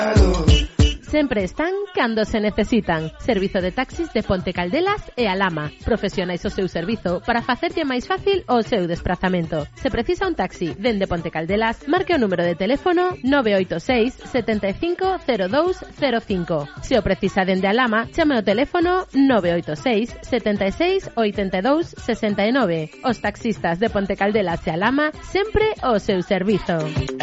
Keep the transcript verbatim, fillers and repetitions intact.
Sempre están cando se necesitan. Servizo de taxis de Ponte Caldelas e Alhama. Profesionais o seu servizo para facerlle máis fácil o seu desplazamento. Se precisa un taxi dende Ponte Caldelas, marque o número de teléfono nove oito seis sete cinco cero dous cero cinco. Se o precisa dende Alhama, chame o teléfono nove oito seis sete seis oito dous seis nove. Os taxistas de Ponte Caldelas e Alhama sempre o seu servizo.